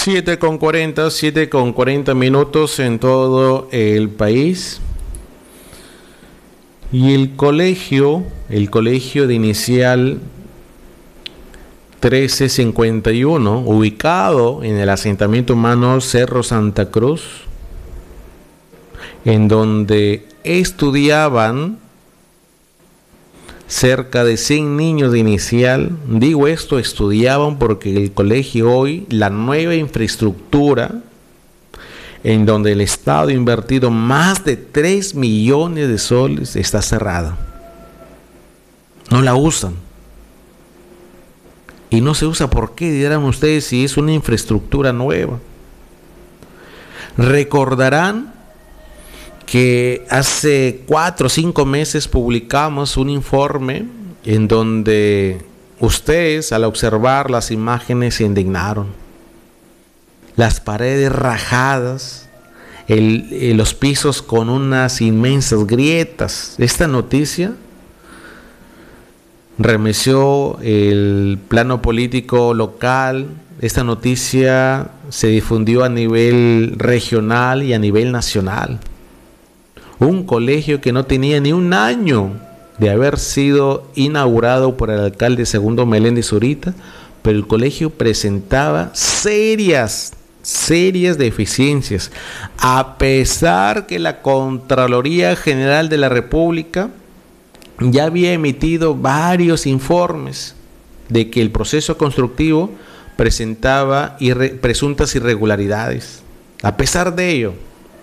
7:40 en todo el país. Y el colegio de inicial 1351, ubicado en el asentamiento humano Cerro Santa Cruz, en donde estudiaban cerca de 100 niños de inicial. Digo esto, estudiaban porque el colegio hoy, la nueva infraestructura, en donde el Estado ha invertido más de 3 millones de soles, está cerrada. No la usan. Y no se usa, ¿por qué? Dirán ustedes, si es una infraestructura nueva. Recordarán que hace 4 o 5 meses publicamos un informe en donde ustedes, al observar las imágenes, se indignaron. Las paredes rajadas, los pisos con unas inmensas grietas. Esta noticia remeció el plano político local. Esta noticia se difundió a nivel regional y a nivel nacional. Un colegio que no tenía ni un año de haber sido inaugurado por el alcalde Segundo Meléndez Zurita, pero el colegio presentaba serias deficiencias, a pesar que la Contraloría General de la República ya había emitido varios informes de que el proceso constructivo presentaba presuntas irregularidades. A pesar de ello,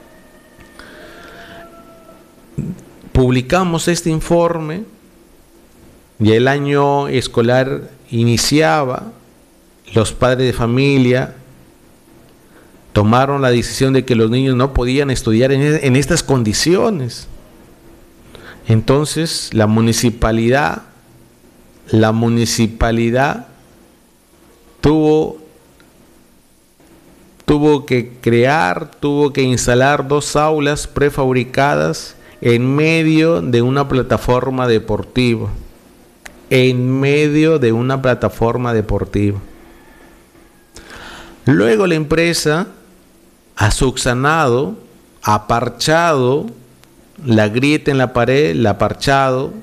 publicamos este informe y el año escolar iniciaba. Los padres de familia tomaron la decisión de que los niños no podían estudiar en estas condiciones. Entonces la municipalidad tuvo que instalar 2 aulas prefabricadas en medio de una plataforma deportiva. Luego la empresa ha subsanado, ha parchado la grieta en la pared, la ha parchado.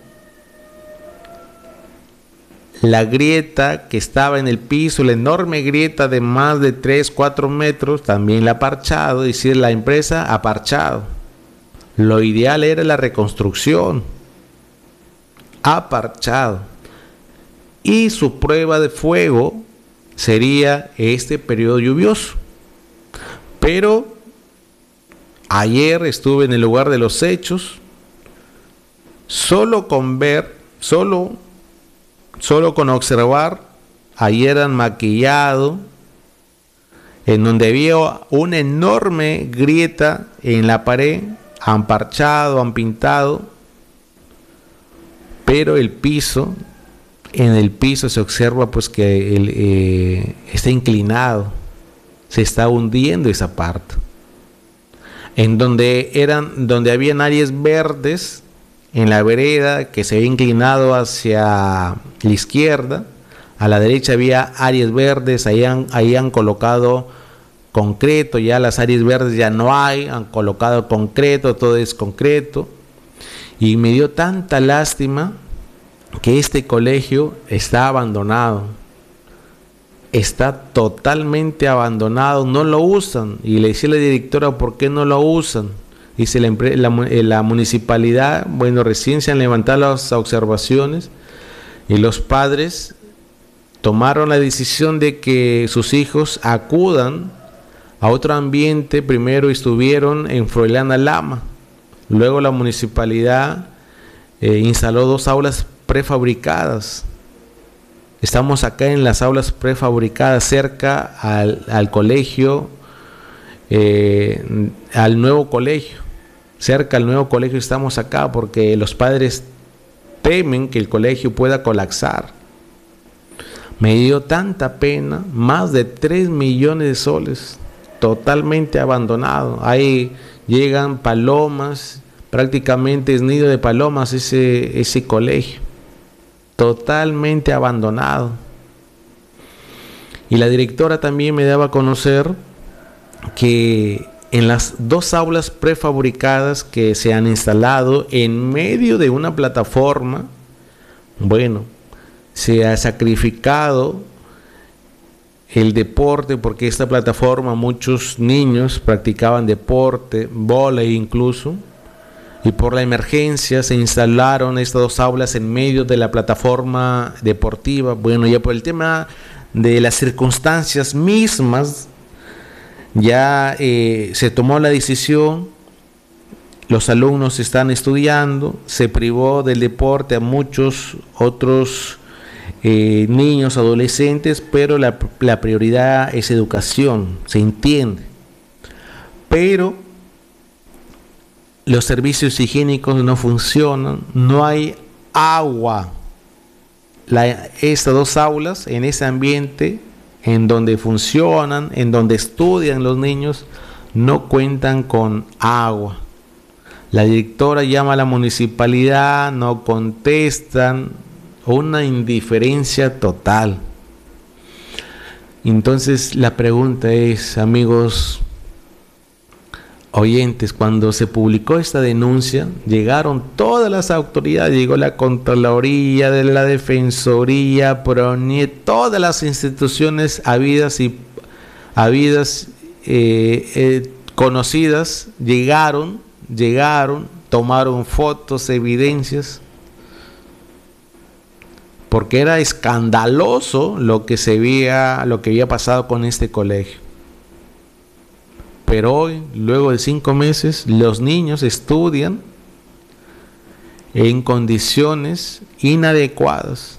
La grieta que estaba en el piso, la enorme grieta de más de 3-4 metros, también la ha parchado. Es decir, la empresa ha parchado. Lo ideal era la reconstrucción. Ha parchado. Y su prueba de fuego sería este periodo lluvioso. Pero ayer estuve en el lugar de los hechos. Solo con observar, ayer han maquillado, en donde había una enorme grieta en la pared. Han parchado, han pintado, pero en el piso se observa pues que está inclinado, se está hundiendo esa parte. En donde habían áreas verdes en la vereda que se había inclinado hacia la izquierda, a la derecha había áreas verdes, ahí han colocado concreto, ya las áreas verdes ya no hay, han colocado concreto, todo es concreto. Y me dio tanta lástima que este colegio está abandonado, está totalmente abandonado, no lo usan. Y le decía a la directora, ¿por qué no lo usan? Dice la municipalidad, bueno, recién se han levantado las observaciones y los padres tomaron la decisión de que sus hijos acudan a otro ambiente. Primero estuvieron en Froilán Alhama, luego la municipalidad instaló 2 aulas prefabricadas. Estamos acá en las aulas prefabricadas, cerca al colegio, al nuevo colegio. Cerca al nuevo colegio estamos acá porque los padres temen que el colegio pueda colapsar. Me dio tanta pena, más de 3 millones de soles. Totalmente abandonado. Ahí llegan palomas, prácticamente es nido de palomas ese colegio, totalmente abandonado. Y la directora también me daba a conocer que en las 2 aulas prefabricadas que se han instalado en medio de una plataforma, bueno, se ha sacrificado el deporte, porque esta plataforma muchos niños practicaban deporte, vóley incluso, y por la emergencia se instalaron estas 2 aulas en medio de la plataforma deportiva. Bueno, ya por el tema de las circunstancias mismas, ya se tomó la decisión, los alumnos están estudiando, se privó del deporte a muchos otros niños, adolescentes, pero la prioridad es educación, se entiende. Pero los servicios higiénicos no funcionan, no hay agua. Estas 2 aulas, en ese ambiente en donde funcionan, en donde estudian los niños, no cuentan con agua. La directora llama a la municipalidad, no contestan, una indiferencia total. Entonces la pregunta es, amigos oyentes, cuando se publicó esta denuncia, llegaron todas las autoridades, llegó la Contraloría, de la Defensoría, PRONIE, todas las instituciones habidas conocidas, llegaron, tomaron fotos, evidencias, porque era escandaloso lo que había pasado con este colegio. Pero hoy, luego de 5 meses, los niños estudian en condiciones inadecuadas.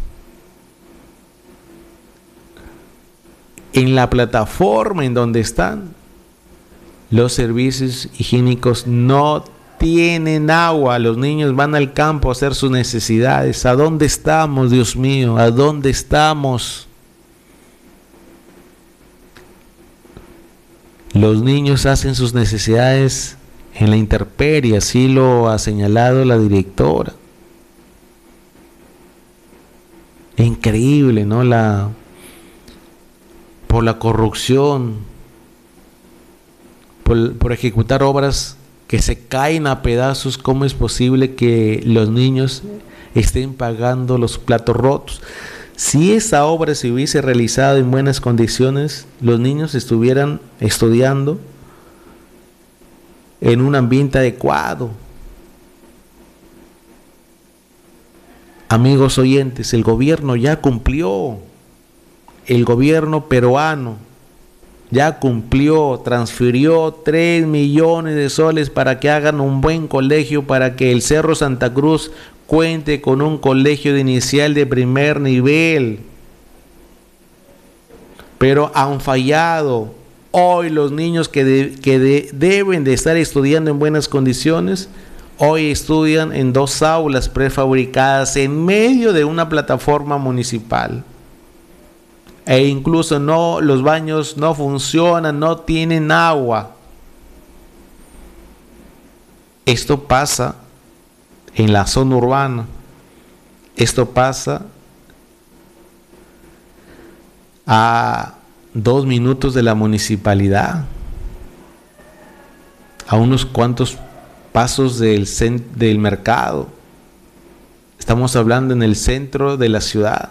En la plataforma en donde están, los servicios higiénicos no tienen agua. Los niños van al campo a hacer sus necesidades. ¿A dónde estamos, Dios mío? ¿A dónde estamos? Los niños hacen sus necesidades en la intemperie, así lo ha señalado la directora. Increíble, ¿no? Por la corrupción, por ejecutar obras que se caen a pedazos. ¿Cómo es posible que los niños estén pagando los platos rotos? Si esa obra se hubiese realizado en buenas condiciones, los niños estuvieran estudiando en un ambiente adecuado. Amigos oyentes, el gobierno ya cumplió. El gobierno peruano ya cumplió, transfirió 3 millones de soles para que hagan un buen colegio, para que el Cerro Santa Cruz cuente con un colegio de inicial de primer nivel. Pero han fallado. Hoy los niños que deben de estar estudiando en buenas condiciones, hoy estudian en 2 aulas prefabricadas en medio de una plataforma municipal. E incluso los baños no funcionan, no tienen agua. Esto pasa en la zona urbana. Esto pasa a 2 minutos de la municipalidad, a unos cuantos pasos del mercado. Estamos hablando en el centro de la ciudad.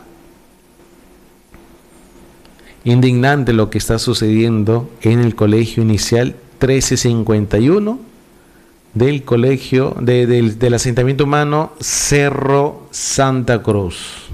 Indignante lo que está sucediendo en el colegio inicial 1351 del colegio del asentamiento humano Cerro Santa Cruz.